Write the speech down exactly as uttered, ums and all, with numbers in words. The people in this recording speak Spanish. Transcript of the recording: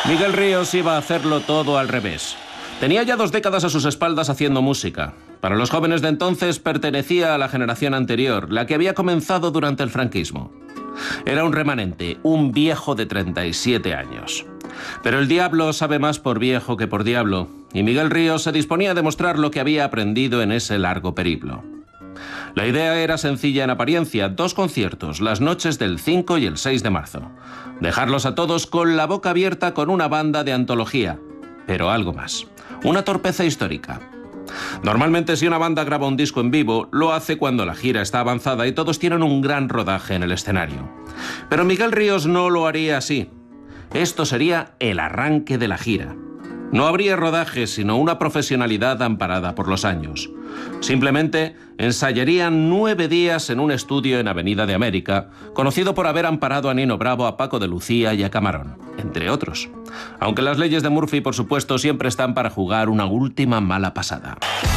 Miguel Ríos iba a hacerlo todo al revés. Tenía ya dos décadas a sus espaldas haciendo música. Para los jóvenes de entonces pertenecía a la generación anterior, la que había comenzado durante el franquismo. Era un remanente, un viejo de treinta y siete años. Pero el diablo sabe más por viejo que por diablo, y Miguel Ríos se disponía a demostrar lo que había aprendido en ese largo periplo. La idea era sencilla en apariencia, dos conciertos, las noches del cinco y el seis de marzo. Dejarlos a todos con la boca abierta con una banda de antología, pero algo más, una torpeza histórica. Normalmente, si una banda graba un disco en vivo, lo hace cuando la gira está avanzada y todos tienen un gran rodaje en el escenario. Pero Miguel Ríos no lo haría así. Esto sería el arranque de la gira. No habría rodaje, sino una profesionalidad amparada por los años. Simplemente ensayarían nueve días en un estudio en Avenida de América, conocido por haber amparado a Nino Bravo, a Paco de Lucía y a Camarón, entre otros. Aunque las leyes de Murphy, por supuesto, siempre están para jugar una última mala pasada.